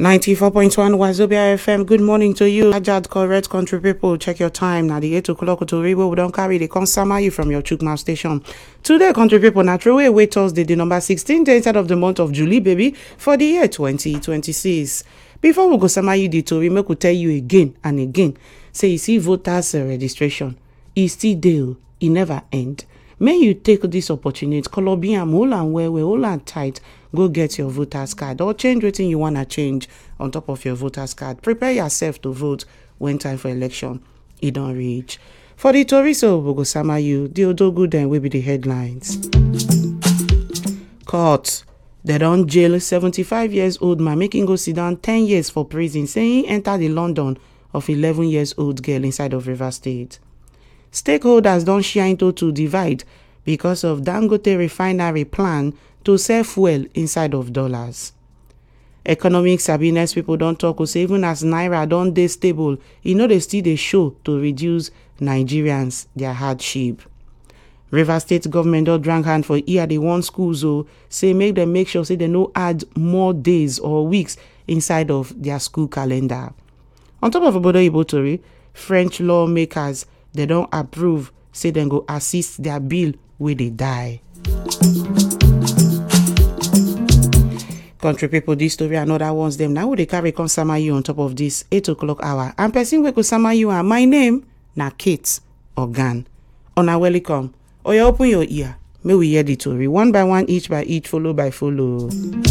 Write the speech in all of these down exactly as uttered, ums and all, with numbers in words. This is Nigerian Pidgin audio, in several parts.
ninety-four point one Wazobia F M. Good morning to you. Ajad correct country people. Check your time. Now the eight o'clock to Ribo. We don't carry the consama you from your Chukma station. Today, country people, now throw away Thursday, the number sixteen, the inside of the month of July, baby, for the year twenty twenty-six. Before we go sama you the Tory, make we tell you again and again. Say you see voters uh, registration. It still deal. It never end. May you take this opportunity. Colombia, hold and well, hold and tight. Go get your voters card or change anything you want to change on top of your voters card. Prepare yourself to vote when time for election. It don't reach. For the Tory, so we go sama you. The Odogu then will be the headlines. Court. They don't jail seventy-five years old man making go sit down ten years for prison saying he entered the London of eleven years old girl inside of River State. Stakeholders don't share into to divide because of Dangote refinery plan to sell fuel inside of dollars. Economic sabiness people don't talk say even as Naira don't dey stable, you know they still dey show to reduce Nigerians their hardship. River State government don't drink hand for here they want schools so say make them make sure say they no add more days or weeks inside of their school calendar. On top of Obodo Ibotori, French lawmakers they don't approve say they go assist their bill where they die. Country people, this story and other ones them now they carry come sama you on top of this eight o'clock hour. And person we go sama you and my name na Kate Organ. Ona welcome. Or you open your ear. May we hear the story one by one, each by each, follow by follow.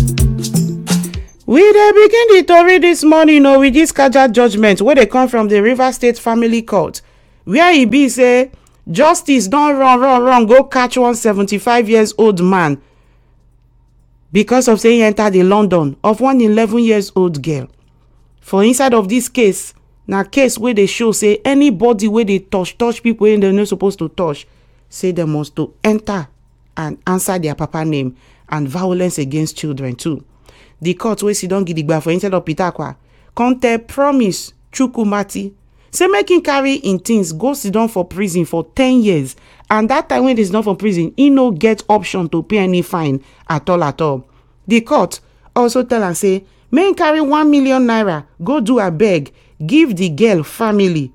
We dey begin the story this morning, you know, with this Kaja judgment where they come from the River State Family Court, where he be say justice don't run, run, run, go catch one seventy-five years old man because of saying he entered the London of one eleven years old girl. For inside of this case, na case where they show say anybody where they touch, touch people when they're not supposed to touch, say they must to enter and answer their papa name and violence against children too. The court where she don't gidigba for inside of Pitakwa, Conte promise Chukwumati, say making carry in things go sit down for prison for ten years. And that time when he's not for prison, he no get option to pay any fine at all at all. The court also tell and say, may carry one million naira, go do a beg, give the girl family.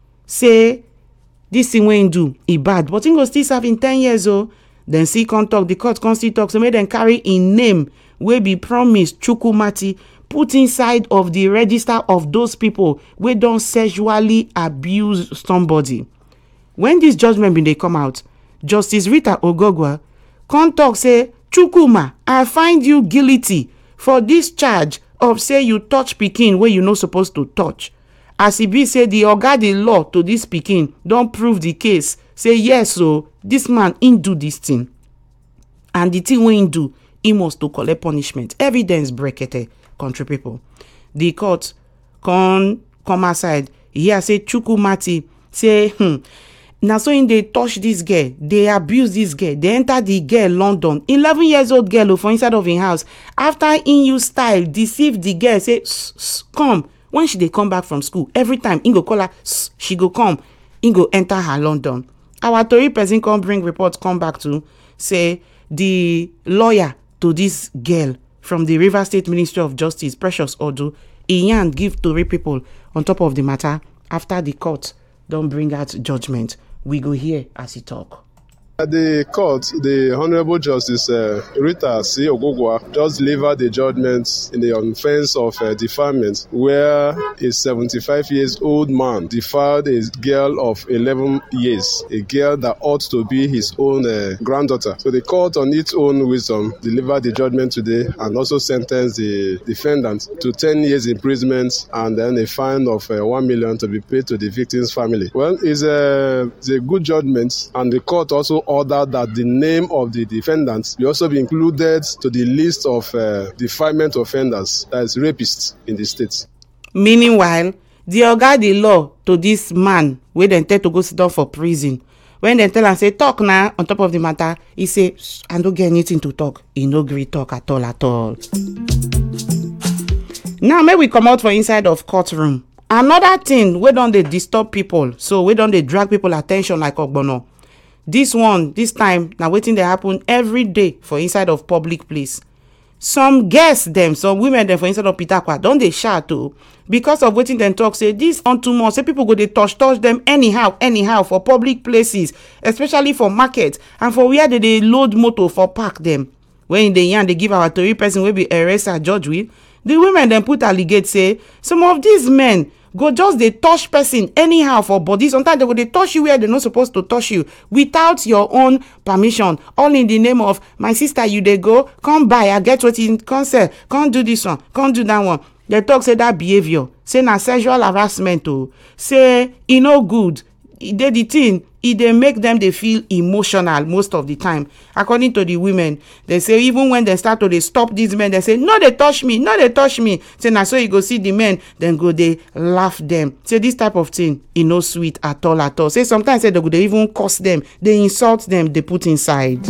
Say, this thing when do, he bad. But he go still serving ten years old. Then see can talk, the court can still talk. So may then carry in name, where be promised Chukwumati, put inside of the register of those people where don't sexually abuse somebody. When this judgment bin dey come out, Justice Rita Ogogwa come talk say, Chukwuma, I find you guilty for this charge of say you touch pikin where you no supposed to touch. As e be say the oga the law to this pikin don prove the case, say yes so this man in do this thing. And the thing wey he do, he must to collect punishment. Evidence brekete, country people. The court come come aside, here say Chukwumati say hmm now so in they touch this girl, they abuse this girl, they enter the girl London, eleven years old girl for inside of her house. After in you style, deceive the girl, say, shh, shh, come. When she they come back from school, every time in go call her, shh, she go come, in go enter her London. Our Tory person come bring report, come back to say the lawyer to this girl from the River State Ministry of Justice, Precious Odu, Ian give Tory people on top of the matter after the court don't bring out judgment. We go here as he talk. At the court, the Honorable Justice uh, Rita C. Ogogwa just delivered the judgment in the offense of uh, defilement, where a seventy-five years old man defiled a girl of eleven years, a girl that ought to be his own uh, granddaughter. So the court, on its own wisdom, delivered the judgment today and also sentenced the defendant to ten years imprisonment and then a fine of uh, one million to be paid to the victim's family. Well, it's a, it's a good judgment, and the court also order that the name of the defendants will also be included to the list of uh, defilement offenders, that is rapists in the state. Meanwhile, the oga the law to this man wey dem tell to go sit down for prison, when dem tell am say talk now on top of the matter, he say I don't get anything to talk. He no gree talk at all at all. Now may we come out for inside of courtroom. Another thing we don't they disturb people, so we don't they drag people attention like Ogbono. This one, this time, now waiting they happen every day for inside of public place. some girls dem, some women dem for inside of Peter Akwa don dey shout o because of wetin dem talk say this on too much, say people go dey touch touch dem anyhow anyhow for public places, especially for market and for where they dey load motor for park dem. When dey yarn dey give our tori person wey be Eresa George will, the women dem put allegate say some of these men go just dey touch person anyhow for body. Sometimes they go dey touch you where they no supposed to touch you without your own permission, all in the name of my sister you dey go come buy, I get wetin come sell, come do this one, come do that one. They talk say that behavior say na sexual harassment o, say e no good. E dey the thing, e dey make them dey feel emotional most of the time. According to the women, they say even when they start to dey stop these men, they say no dey touch me, no dey touch me. Say na so you go see the men, then go dey laugh them. Say this type of thing e no sweet at all at all. Say sometimes say they go dey even curse them, they insult them, they put inside.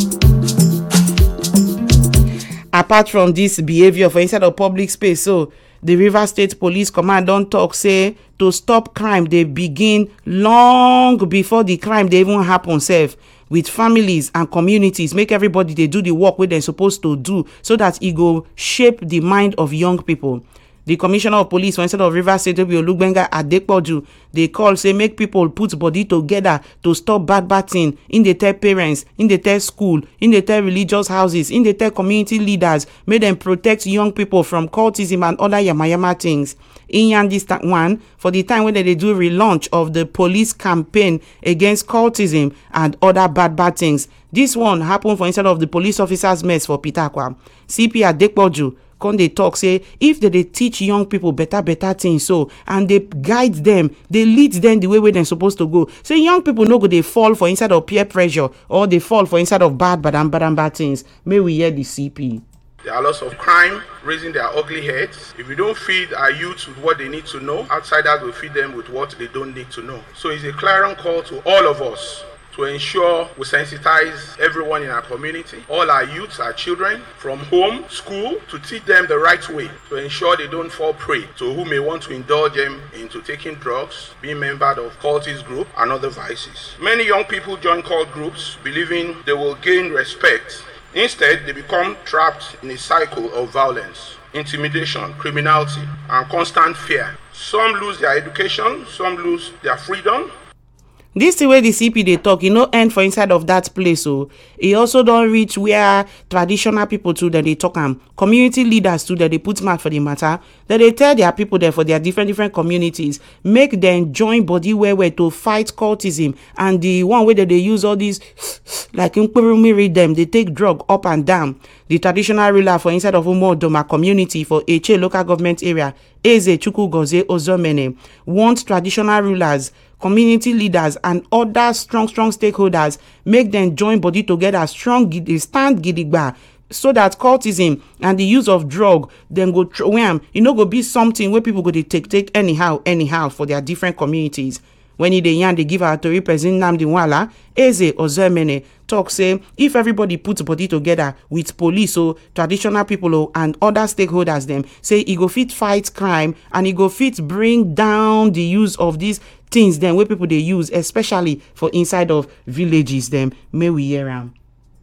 Apart from this behavior for inside of public space, so the Rivers State Police Command don talk say to stop crime dey begin long before the crime dey even happen sef, with families and communities, make everybody dey do the work wey dem supposed to do so that e go shape the mind of young people. The Commissioner of Police for instead of Rivers State, Olugbenga Adepoju, they call say make people put body together to stop bad bad thing. In the tell parents, in the tell school, in the tell religious houses, in the tell community leaders, make them protect young people from cultism and other yamayama things. In yan this one for the time when they do relaunch of the police campaign against cultism and other bad bad things. This one happened for instead of the police officers mess for Peter Akwa. C P Adepoju come dey talk say if they dey teach young people better better things so and they guide them, they lead them the way wey dem supposed to go, say young people no go dey fall for inside of peer pressure or they fall for inside of bad bad and bad and bad things. May we hear the C P. There are lots of crime raising their ugly heads. If we don't feed our youth with what they need to know, outsiders will feed them with what they don't need to know. So it's a clarion call to all of us to ensure we sensitize everyone in our community, all our youths, our children, from home, school, to teach them the right way, to ensure they don't fall prey to who may want to indulge them into taking drugs, being membered of cultist group, and other vices. Many young people join cult groups believing they will gain respect. Instead, they become trapped in a cycle of violence, intimidation, criminality, and constant fear. Some lose their education, some lose their freedom. This the way the C P they talk, you know, end for inside of that place. So it also don't reach where traditional people too that they talk and community leaders too that they put mouth for the matter. That they tell their people there for their different different communities, make them join body where where to fight cultism and the one way that they use all these like in read them, they take drug up and down. The traditional ruler for inside of Umo Doma community for Eche local government area, Eze Chukwugozie Ozomene, want traditional rulers, community leaders and other strong strong stakeholders make them join body together strong stand gidigba so that cultism and the use of drug then go throw am. E no go be something where people go dey take take anyhow anyhow for their different communities. When e dey yarn dey give our tori person Nnamdi Nwala, Eze Ozomene talk say if everybody put body together with police or traditional people or, and other stakeholders them say e go fit fight crime and e go fit bring down the use of these things then where people they use, especially for inside of villages them. May we hear am.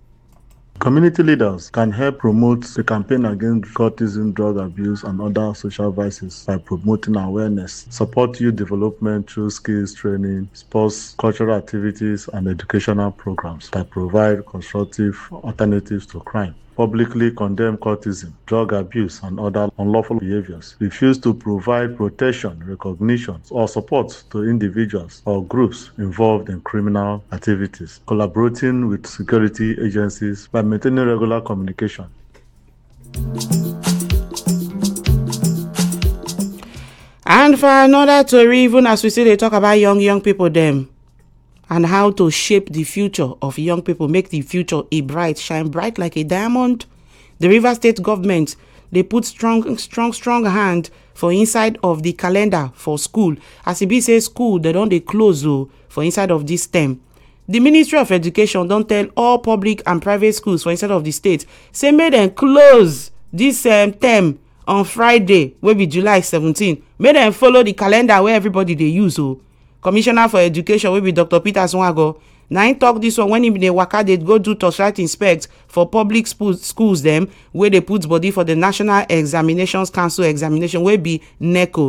Community leaders can help promote the campaign against cultism, drug abuse, and other social vices by promoting awareness, support youth development through skills training, sports, cultural activities, and educational programs that provide constructive alternatives to crime. Publicly condemn cultism, drug abuse, and other unlawful behaviors. Refuse to provide protection, recognition, or support to individuals or groups involved in criminal activities. Collaborating with security agencies by maintaining regular communication. And for another story, even as we say they talk about young young people them and how to shape the future of young people, make the future a bright, shine bright like a diamond. The Rivers State government, they put strong, strong, strong hand for inside of the calendar for school. As it be say school, they don't they close though for inside of this term. The Ministry of Education don't tell all public and private schools for inside of the state, say make them close this um, term on Friday, will be July seventeenth. Make them follow the calendar where everybody they use. Oh. Commissioner for Education will be Doctor Peter Swago. na im tok dis one wen im bin dey waka dey go do torchlight inspect for public schools dem wey dey put body for the National Examinations Council examination wey be NECO.